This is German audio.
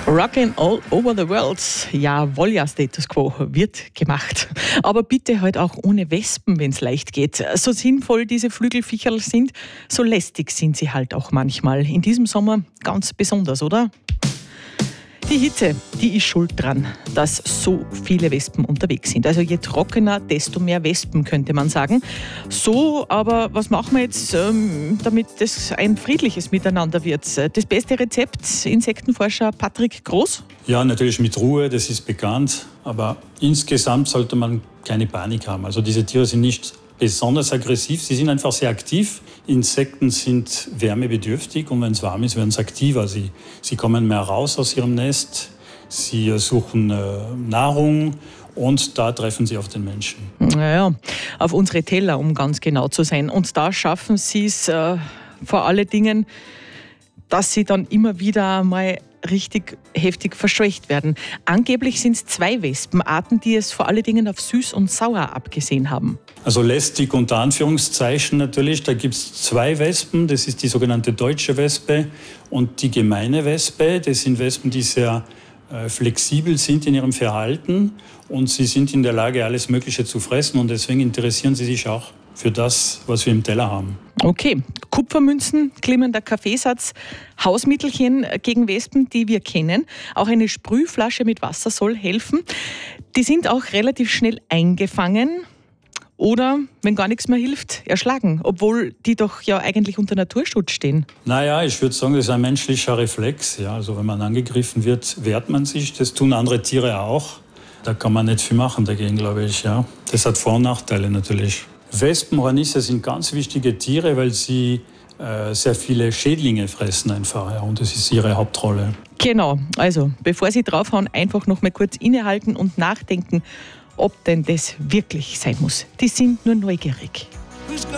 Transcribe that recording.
Rockin' all over the world. Jawohl, ja, Status Quo wird gemacht. Aber bitte halt auch ohne Wespen, wenn es leicht geht. So sinnvoll diese Flügelviecherl sind, so lästig sind sie halt auch manchmal. In diesem Sommer ganz besonders, oder? Die Hitze, die ist schuld dran, dass so viele Wespen unterwegs sind. Also je trockener, desto mehr Wespen, könnte man sagen. So, aber was machen wir jetzt, damit das ein friedliches Miteinander wird? Das beste Rezept, Insektenforscher Patrick Groß? Ja, natürlich mit Ruhe, das ist bekannt. Aber insgesamt sollte man keine Panik haben. Also diese Tiere sind nicht besonders aggressiv, sie sind einfach sehr aktiv. Insekten sind wärmebedürftig und wenn es warm ist, werden sie aktiver. Sie kommen mehr raus aus ihrem Nest, sie suchen Nahrung und da treffen sie auf den Menschen. Naja, auf unsere Teller, um ganz genau zu sein. Und da schaffen sie es vor allen Dingen, dass sie dann immer wieder mal richtig heftig verscheucht werden. Angeblich sind es 2 Wespenarten, die es vor allen Dingen auf süß und sauer abgesehen haben. Also lästig unter Anführungszeichen natürlich. Da gibt es 2 Wespen. Das ist die sogenannte deutsche Wespe und die gemeine Wespe. Das sind Wespen, die sehr flexibel sind in ihrem Verhalten und sie sind in der Lage, alles Mögliche zu fressen und deswegen interessieren sie sich auch für das, was wir im Teller haben. Okay, Kupfermünzen, glimmender Kaffeesatz, Hausmittelchen gegen Wespen, die wir kennen. Auch eine Sprühflasche mit Wasser soll helfen. Die sind auch relativ schnell eingefangen oder, wenn gar nichts mehr hilft, erschlagen, obwohl die doch ja eigentlich unter Naturschutz stehen. Naja, ich würde sagen, das ist ein menschlicher Reflex. Ja, also wenn man angegriffen wird, wehrt man sich. Das tun andere Tiere auch. Da kann man nicht viel machen dagegen, glaube ich. Ja. Das hat Vor- und Nachteile natürlich. Wespenhornisse sind ganz wichtige Tiere, weil sie sehr viele Schädlinge fressen einfach. Ja, und das ist ihre Hauptrolle. Genau, also bevor Sie draufhauen, einfach noch mal kurz innehalten und nachdenken, ob denn das wirklich sein muss. Die sind nur neugierig.